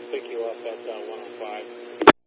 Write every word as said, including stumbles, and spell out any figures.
pick you up at uh, one oh five.